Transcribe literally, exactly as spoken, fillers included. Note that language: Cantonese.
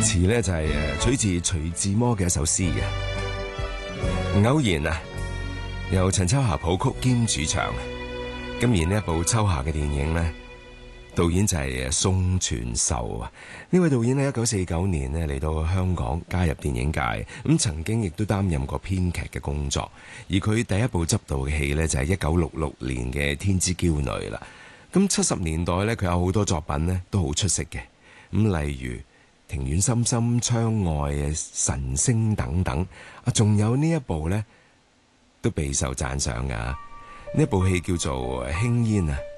詞呢就係誒取自徐志摩嘅一首詩嘅。偶然啊，由陳秋霞譜曲兼主唱。今年呢一部秋夏嘅電影呢，導演就係宋傳壽啊。呢位導演喺一九四九年呢嚟到香港加入電影界，咁曾經亦都擔任過編劇嘅工作。而佢第一部執導嘅戲呢，就係一九六六年嘅《天之驕女》啦。咁七十年代呢，佢有好多作品呢都好出色嘅。咁例如《庭院深深窗外》、神星等等啊，仲有呢一部呢都備受讚賞噶。呢部戲叫做《輕煙》啊。